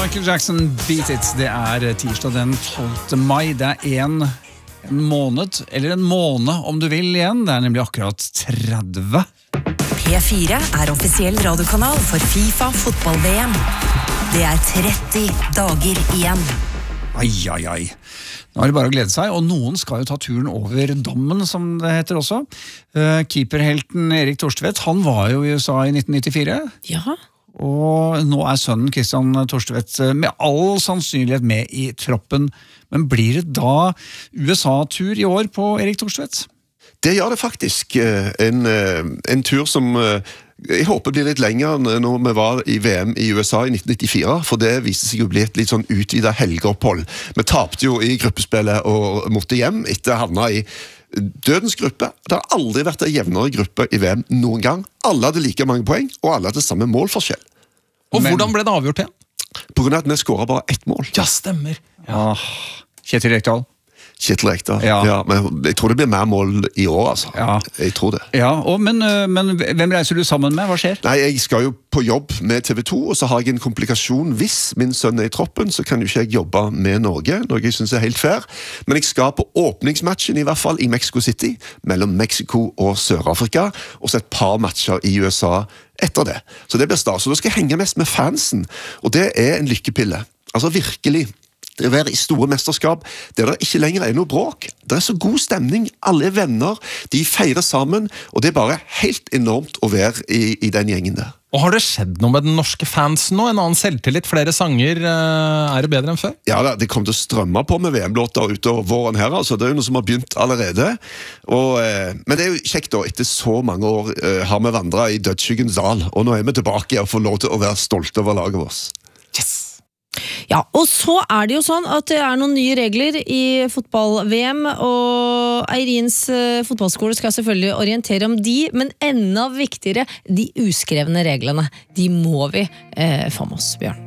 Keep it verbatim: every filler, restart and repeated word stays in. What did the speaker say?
Michael Jackson, Beat It. Det er tirsdag den tolvte mai. Det er en, en måned, eller en måned om du vil igjen. Det er nemlig akkurat tretti. P fire er offisiell radiokanal for FIFA fotball-V M. Det er tretti dager igjen. Ai, ai, ai. Nå er det bare å glede seg, og noen skal jo ta turen over dammen, som det heter også. Uh, keeperhelten Erik Torstvedt, han var jo i U S A i nitten nittifire. Ja. Og nå er sønnen Christian Torstvedt med all sannsynlighet med i troppen. Men blir det da U S A-tur i år på Erik Torstvedt? Det gjør det faktisk. En, en tur som jeg håper blir litt lenger når vi var i V M i U S A i nitten nittifire, for det viste seg å bli et litt sånn utvidet helgeopphold. Vi tapte jo i gruppespillet og måtte hjem etter å havne i dødens gruppe. Det har aldri vært en jevnere gruppe i V M noen gang. Alle hadde like mange poeng, og alle hadde samme målforskjell. Og Men, hvordan ble det avgjort igjen? På grunn av at vi skåret bare ett mål. Ja, stemmer. Ja. Kjetil Rekdal. Kjetil Rekdal. Ja. Ja, men jeg tror det blir mer mål i år, altså. Ja. Jeg tror det. Ja, og, men, men hvem reiser du sammen med? Hva skjer? Nei, jeg skal jo på jobb med T V to, og så har jeg en komplikasjon. Hvis min sønn er i troppen, så kan jo ikke jeg jobbe med Norge, noe jeg synes er helt fair. Men jeg skal på åpningsmatchen, i hvert fall i Mexico City, mellom Mexico og Sør-Afrika, og så et par matcher i U S A etter det. Så det blir stas. Så da skal jeg henge mest med fansen, og det er en lykkepille. Altså virkelig. Det å være i store mesterskap, der det ikke lenger er noe bråk. Det er så god stemning, alle er venner, de feirer sammen, og det er bare helt enormt å være i, i den gjengen der. Og har det skjedd noe med den norske fansen nå? En annen selvtillit, flere sanger, er det bedre enn før? Ja, det kommer til å strømme på med V M-låter utover våren her, altså. Det er jo noe som har begynt allerede. Og, eh, men det er jo kjekt da, etter så mange år eh, har vi vandret i dødsskyggens dal, og nå er vi tilbake og får lov til å være stolte over laget vårt. Yes! Ja, og så er det jo sånn at det er noen nye regler i fotball-V M, og Eirins uh, fotballskole skal selvfølgelig orientere om de, men enda viktigere, de uskrevne reglene. De må vi uh, få med oss, Bjørn.